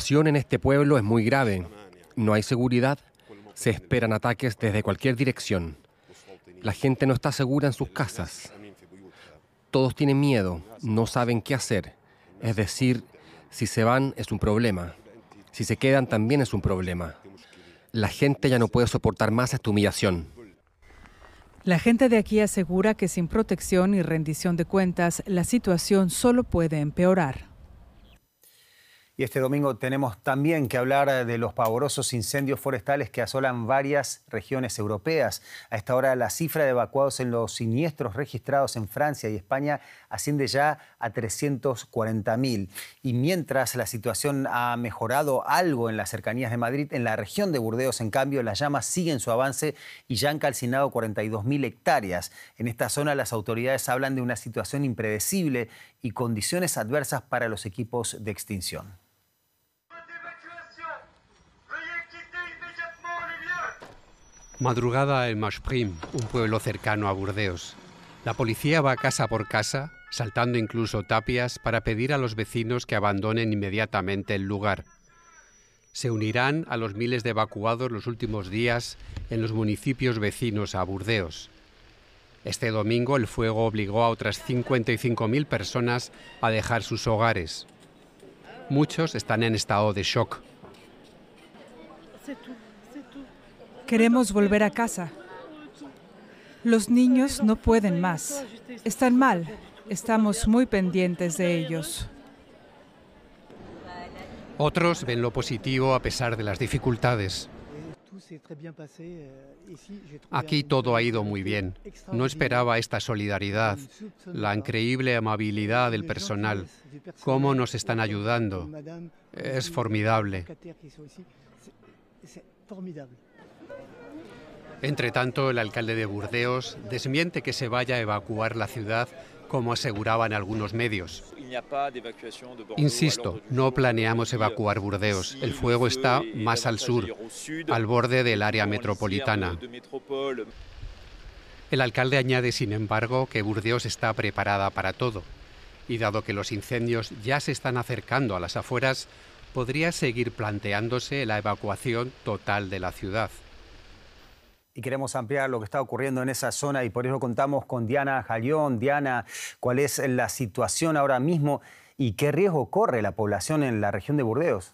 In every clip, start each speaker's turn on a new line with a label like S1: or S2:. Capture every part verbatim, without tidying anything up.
S1: situación en este pueblo es muy grave. No hay seguridad, se esperan ataques desde cualquier dirección. La gente no está segura en sus casas. Todos tienen miedo, no saben qué hacer. Es decir, si se van es un problema. Si se quedan también es un problema. La gente ya no puede soportar más esta humillación.
S2: La gente de aquí asegura que sin protección y rendición de cuentas, la situación solo puede empeorar.
S3: Y este domingo tenemos también que hablar de los pavorosos incendios forestales que asolan varias regiones europeas. A esta hora la cifra de evacuados en los siniestros registrados en Francia y España asciende ya a trescientos cuarenta mil. Y mientras la situación ha mejorado algo en las cercanías de Madrid, en la región de Burdeos, en cambio, las llamas siguen su avance y ya han calcinado cuarenta y dos mil hectáreas. En esta zona las autoridades hablan de una situación impredecible y condiciones adversas para los equipos de extinción.
S4: Madrugada en Masprim, un pueblo cercano a Burdeos. La policía va casa por casa, saltando incluso tapias para pedir a los vecinos que abandonen inmediatamente el lugar. Se unirán a los miles de evacuados los últimos días en los municipios vecinos a Burdeos. Este domingo el fuego obligó a otras cincuenta y cinco mil personas a dejar sus hogares. Muchos están en estado de shock.
S2: Queremos volver a casa. Los niños no pueden más. Están mal. Estamos muy pendientes de ellos.
S4: Otros ven lo positivo a pesar de las dificultades. Aquí todo ha ido muy bien. No esperaba esta solidaridad, la increíble amabilidad del personal, cómo nos están ayudando. Es formidable. Entre tanto, el alcalde de Burdeos desmiente que se vaya a evacuar la ciudad, como aseguraban algunos medios. Insisto, no planeamos evacuar Burdeos. El fuego está más al sur, al borde del área metropolitana. El alcalde añade, sin embargo, que Burdeos está preparada para todo. Y dado que los incendios ya se están acercando a las afueras, podría seguir planteándose la evacuación total de la ciudad.
S3: Y queremos ampliar lo que está ocurriendo en esa zona y por eso contamos con Diana Jalión. Diana, ¿cuál es la situación ahora mismo y qué riesgo corre la población en la región de Burdeos?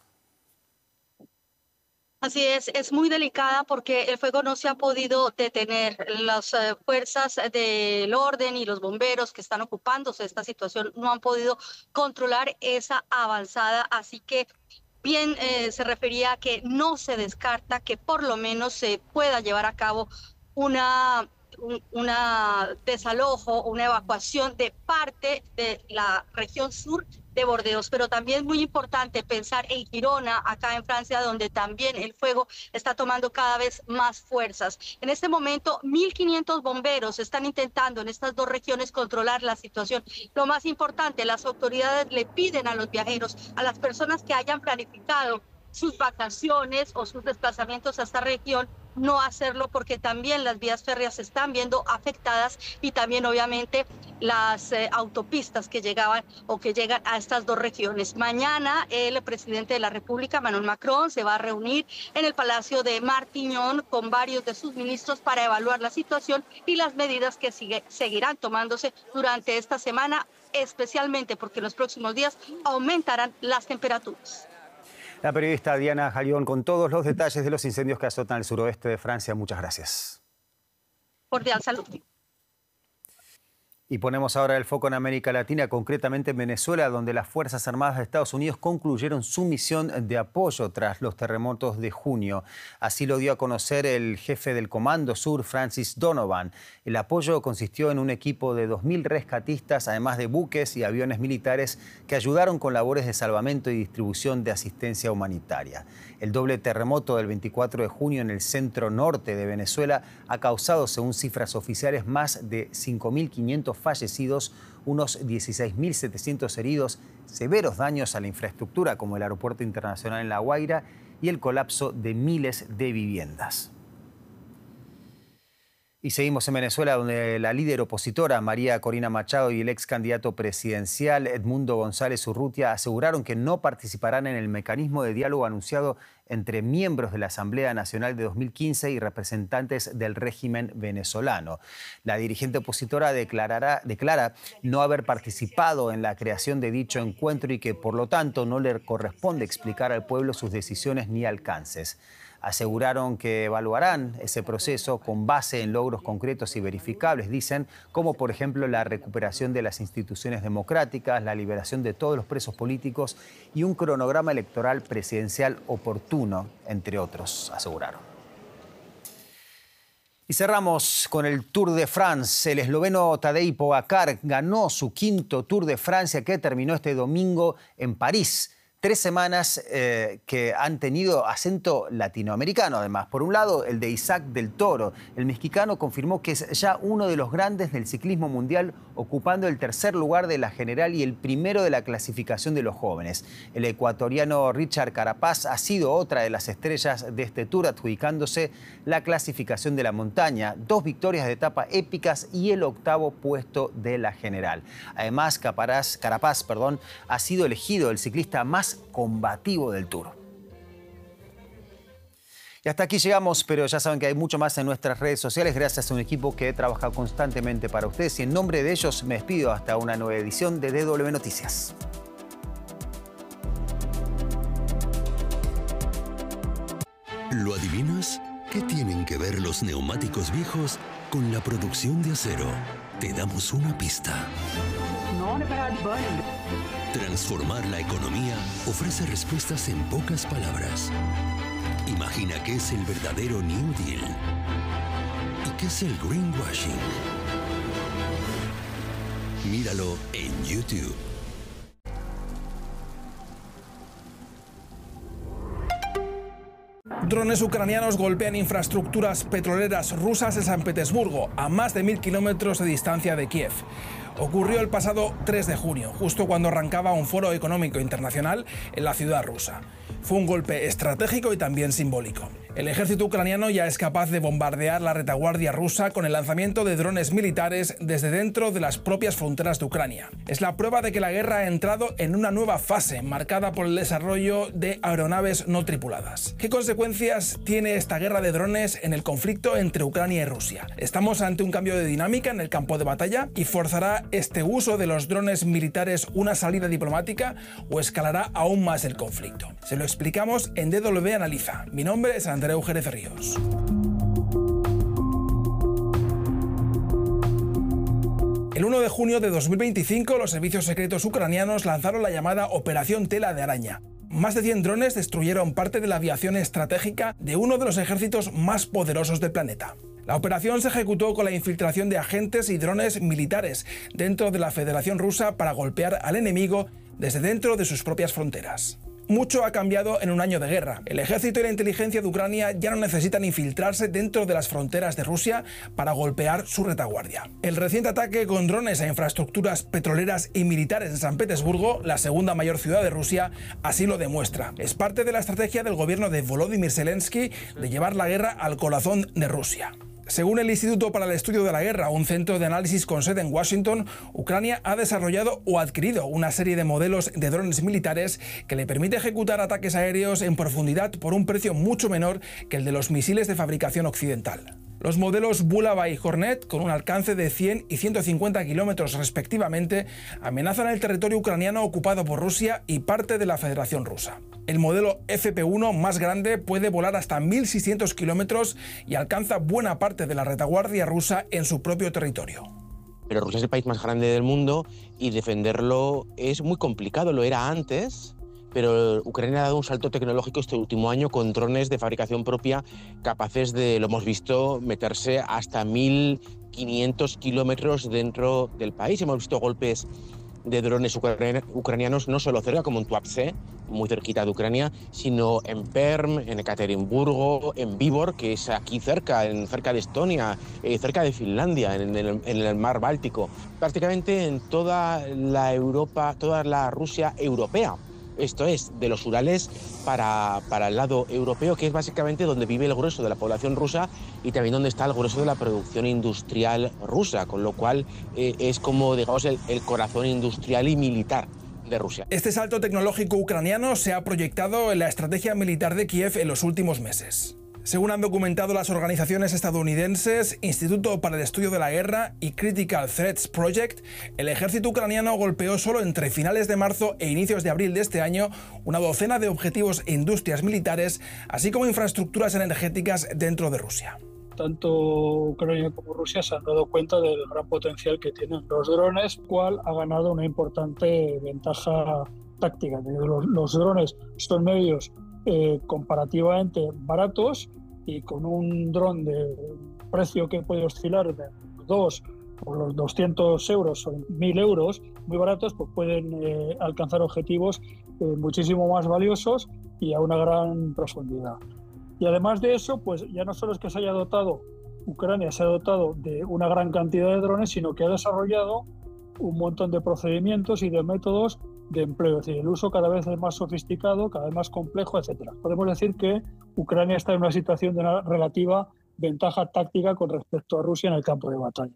S5: Así es, es muy delicada porque el fuego no se ha podido detener. Las uh, fuerzas del orden y los bomberos que están ocupándose de esta situación no han podido controlar esa avanzada, así que bien eh, se refería a que no se descarta que por lo menos se pueda llevar a cabo una, un una desalojo, una evacuación de parte de la región sur de Burdeos, pero también es muy importante pensar en Girona, acá en Francia, donde también el fuego está tomando cada vez más fuerzas. En este momento, mil quinientos bomberos están intentando en estas dos regiones controlar la situación. Lo más importante, las autoridades le piden a los viajeros, a las personas que hayan planificado sus vacaciones o sus desplazamientos a esta región, no hacerlo porque también las vías férreas se están viendo afectadas y también obviamente las eh, autopistas que llegaban o que llegan a estas dos regiones. Mañana el presidente de la República, Emmanuel Macron, se va a reunir en el Palacio de Martignon con varios de sus ministros para evaluar la situación y las medidas que sigue, seguirán tomándose durante esta semana, especialmente porque en los próximos días aumentarán las temperaturas.
S3: La periodista Diana Jalión con todos los detalles de los incendios que azotan el suroeste de Francia. Muchas gracias.
S5: Cordial salud.
S3: Y ponemos ahora el foco en América Latina, concretamente en Venezuela, donde las Fuerzas Armadas de Estados Unidos concluyeron su misión de apoyo tras los terremotos de junio. Así lo dio a conocer el jefe del Comando Sur, Francis Donovan. El apoyo consistió en un equipo de dos mil rescatistas, además de buques y aviones militares que ayudaron con labores de salvamento y distribución de asistencia humanitaria. El doble terremoto del veinticuatro de junio en el centro norte de Venezuela ha causado, según cifras oficiales, más de cinco mil quinientos fallecidos, unos dieciséis mil setecientos heridos, severos daños a la infraestructura como el Aeropuerto Internacional en La Guaira y el colapso de miles de viviendas. Y seguimos en Venezuela, donde la líder opositora María Corina Machado y el ex candidato presidencial Edmundo González Urrutia aseguraron que no participarán en el mecanismo de diálogo anunciado entre miembros de la Asamblea Nacional de dos mil quince y representantes del régimen venezolano. La dirigente opositora declarará, declara no haber participado en la creación de dicho encuentro y que, por lo tanto, no le corresponde explicar al pueblo sus decisiones ni alcances. Aseguraron que evaluarán ese proceso con base en logros concretos y verificables, dicen, como por ejemplo la recuperación de las instituciones democráticas, la liberación de todos los presos políticos y un cronograma electoral presidencial oportuno, entre otros, aseguraron. Y cerramos con el Tour de France. El esloveno Tadej Pogačar ganó su quinto Tour de Francia que terminó este domingo en París. Tres semanas eh, que han tenido acento latinoamericano, además. Por un lado, el de Isaac del Toro. El mexicano confirmó que es ya uno de los grandes del ciclismo mundial, ocupando el tercer lugar de la general y el primero de la clasificación de los jóvenes. El ecuatoriano Richard Carapaz ha sido otra de las estrellas de este Tour, adjudicándose la clasificación de la montaña, dos victorias de etapa épicas y el octavo puesto de la general. Además, Carapaz, Carapaz perdón, ha sido elegido el ciclista más combativo del Tour. Y hasta aquí llegamos, pero ya saben que hay mucho más en nuestras redes sociales gracias a un equipo que trabaja constantemente para ustedes y en nombre de ellos me despido hasta una nueva edición de D W Noticias.
S6: ¿Lo adivinas? ¿Qué tienen que ver los neumáticos viejos con la producción de acero? Te damos una pista. Transformar la economía ofrece respuestas en pocas palabras. Imagina qué es el verdadero New Deal y qué es el greenwashing. Míralo en YouTube.
S7: Drones ucranianos golpean infraestructuras petroleras rusas en San Petersburgo, a más de mil kilómetros de distancia de Kiev. Ocurrió el pasado tres de junio, justo cuando arrancaba un foro económico internacional en la ciudad rusa. Fue un golpe estratégico y también simbólico. El ejército ucraniano ya es capaz de bombardear la retaguardia rusa con el lanzamiento de drones militares desde dentro de las propias fronteras de Ucrania. Es la prueba de que la guerra ha entrado en una nueva fase, marcada por el desarrollo de aeronaves no tripuladas. ¿Qué consecuencias tiene esta guerra de drones en el conflicto entre Ucrania y Rusia? ¿Estamos ante un cambio de dinámica en el campo de batalla y forzará este uso de los drones militares una salida diplomática o escalará aún más el conflicto? Se lo explicamos en D W Analiza. Mi nombre es Andreu Jerez Ríos. El uno de junio de dos mil veinticinco, los servicios secretos ucranianos lanzaron la llamada Operación Tela de Araña. Más de cien drones destruyeron parte de la aviación estratégica de uno de los ejércitos más poderosos del planeta. La operación se ejecutó con la infiltración de agentes y drones militares dentro de la Federación Rusa para golpear al enemigo desde dentro de sus propias fronteras. Mucho ha cambiado en un año de guerra. El ejército y la inteligencia de Ucrania ya no necesitan infiltrarse dentro de las fronteras de Rusia para golpear su retaguardia. El reciente ataque con drones a infraestructuras petroleras y militares en San Petersburgo, la segunda mayor ciudad de Rusia, así lo demuestra. Es parte de la estrategia del gobierno de Volodymyr Zelensky de llevar la guerra al corazón de Rusia. Según el Instituto para el Estudio de la Guerra, un centro de análisis con sede en Washington, Ucrania ha desarrollado o adquirido una serie de modelos de drones militares que le permite ejecutar ataques aéreos en profundidad por un precio mucho menor que el de los misiles de fabricación occidental. Los modelos Bulava y Hornet, con un alcance de cien y ciento cincuenta kilómetros respectivamente, amenazan el territorio ucraniano ocupado por Rusia y parte de la Federación Rusa. El modelo F P uno más grande puede volar hasta mil seiscientos kilómetros y alcanza buena parte de la retaguardia rusa en su propio territorio.
S8: Pero Rusia es el país más grande del mundo y defenderlo es muy complicado, lo era antes. Pero Ucrania ha dado un salto tecnológico este último año con drones de fabricación propia capaces de, lo hemos visto, meterse hasta mil quinientos kilómetros dentro del país. Hemos visto golpes de drones ucranianos no solo cerca, como en Tuapse, muy cerquita de Ucrania, sino en Perm, en Ekaterimburgo, en Vybor, que es aquí cerca, en, cerca de Estonia, eh, cerca de Finlandia, en el, en el mar Báltico. Prácticamente en toda la Europa, toda la Rusia europea. esto es, de los Urales para, para el lado europeo, que es básicamente donde vive el grueso de la población rusa y también donde está el grueso de la producción industrial rusa, con lo cual eh, es como, digamos, el, el corazón industrial y militar de Rusia.
S7: Este salto tecnológico ucraniano se ha proyectado en la estrategia militar de Kiev en los últimos meses. Según han documentado las organizaciones estadounidenses Instituto para el Estudio de la Guerra y Critical Threats Project, el ejército ucraniano golpeó solo entre finales de marzo e inicios de abril de este año una docena de objetivos e industrias militares, así como infraestructuras energéticas dentro de Rusia.
S9: Tanto Ucrania como Rusia se han dado cuenta del gran potencial que tienen los drones, cual ha ganado una importante ventaja táctica. Los, los drones son medios eh, comparativamente baratos y con un dron de precio que puede oscilar de dos por los doscientos euros o mil euros, muy baratos, pues pueden eh, alcanzar objetivos eh, muchísimo más valiosos y a una gran profundidad. Y además de eso, pues ya no solo es que se haya dotado, Ucrania se ha dotado de una gran cantidad de drones, sino que ha desarrollado un montón de procedimientos y de métodos de empleo. Es decir, el uso cada vez es más sofisticado, cada vez más complejo, etcétera. Podemos decir que Ucrania está en una situación de una relativa ventaja táctica con respecto a Rusia en el campo de batalla.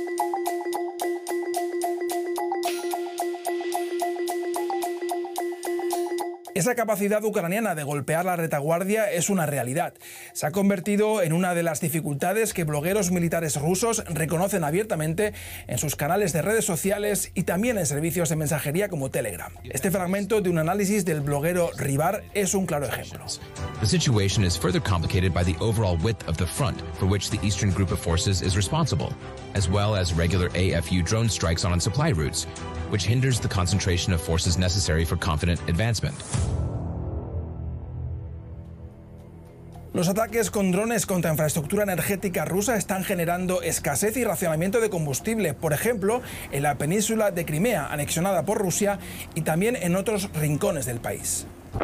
S7: Esa capacidad ucraniana de golpear la retaguardia es una realidad. Se ha convertido en una de las dificultades que blogueros militares rusos reconocen abiertamente en sus canales de redes sociales y también en servicios de mensajería como Telegram. Este fragmento de un análisis del bloguero Rivar es un claro ejemplo.
S10: The situation is further complicated by the overall width of the front for which the Eastern Group of Forces is responsible, as well as regular A F U drone strikes on supply routes, which hinders the concentration of forces necessary for confident advancement.
S7: Los ataques con drones contra infraestructura energética rusa están generando escasez y racionamiento de combustible, por ejemplo, en la península de Crimea, anexionada por Rusia, y también en otros rincones del país.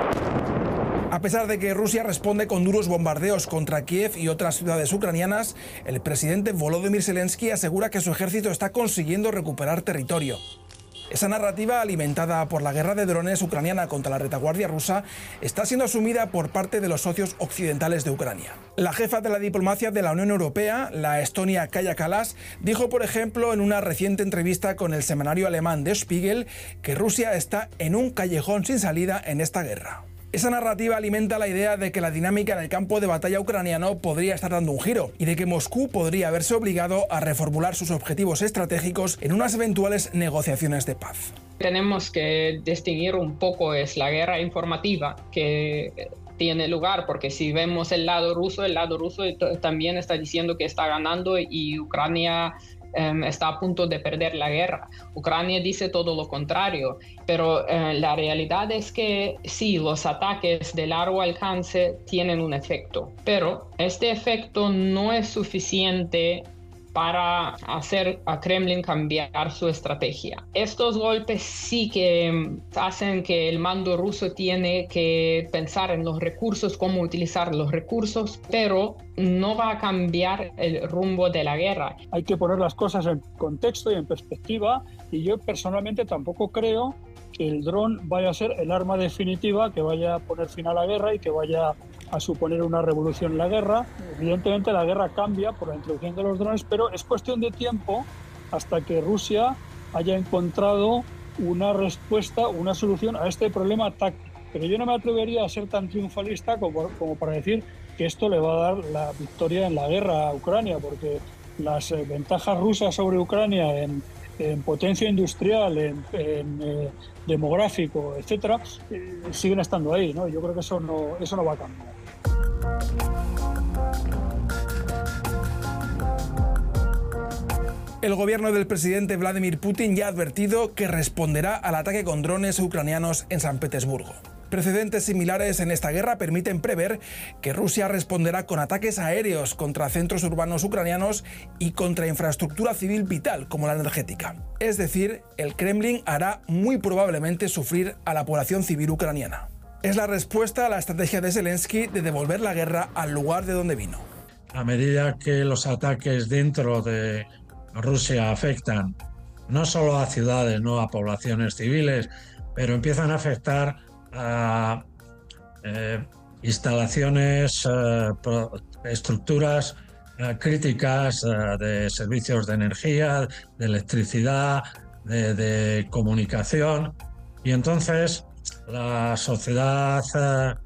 S7: A pesar de que Rusia responde con duros bombardeos contra Kiev y otras ciudades ucranianas, el presidente Volodymyr Zelensky asegura que su ejército está consiguiendo recuperar territorio. Esa narrativa, alimentada por la guerra de drones ucraniana contra la retaguardia rusa, está siendo asumida por parte de los socios occidentales de Ucrania. La jefa de la diplomacia de la Unión Europea, la estonia Kaja Kallas, dijo, por ejemplo, en una reciente entrevista con el semanario alemán Der Spiegel, que Rusia está en un callejón sin salida en esta guerra. Esa narrativa alimenta la idea de que la dinámica en el campo de batalla ucraniano podría estar dando un giro y de que Moscú podría verse obligado a reformular sus objetivos estratégicos en unas eventuales negociaciones de paz.
S11: Tenemos que distinguir un poco es la guerra informativa que tiene lugar, porque si vemos el lado ruso, el lado ruso también está diciendo que está ganando y Ucrania Um, está a punto de perder la guerra. Ucrania dice todo lo contrario, pero uh, la realidad es que sí, los ataques de largo alcance tienen un efecto, pero este efecto no es suficiente para hacer a Kremlin cambiar su estrategia. Estos golpes sí que hacen que el mando ruso tiene que pensar en los recursos, cómo utilizar los recursos, pero no va a cambiar el rumbo de la guerra.
S9: Hay que poner las cosas en contexto y en perspectiva, y yo personalmente tampoco creo que el dron vaya a ser el arma definitiva que vaya a poner fin a la guerra y que vaya a suponer una revolución en la guerra. Evidentemente la guerra cambia por la introducción de los drones, pero es cuestión de tiempo hasta que Rusia haya encontrado una respuesta, una solución a este problema táctico. Pero yo no me atrevería a ser tan triunfalista como, como para decir que esto le va a dar la victoria en la guerra a Ucrania, porque las eh, ventajas rusas sobre Ucrania en, en potencia industrial, en, en eh, demográfico, etcétera, eh, siguen estando ahí, ¿no? Yo creo que eso no, eso no va a cambiar.
S7: El gobierno del presidente Vladimir Putin ya ha advertido que responderá al ataque con drones ucranianos en San Petersburgo. Precedentes similares en esta guerra permiten prever que Rusia responderá con ataques aéreos contra centros urbanos ucranianos y contra infraestructura civil vital como la energética. Es decir, el Kremlin hará muy probablemente sufrir a la población civil ucraniana. Es la respuesta a la estrategia de Zelensky de devolver la guerra al lugar de donde vino.
S12: A medida que los ataques dentro de Rusia afectan no solo a ciudades, no a poblaciones civiles, pero empiezan a afectar a eh, instalaciones, eh, pro, estructuras eh, críticas eh, de servicios de energía, de electricidad, de, de comunicación. Y entonces la sociedad eh,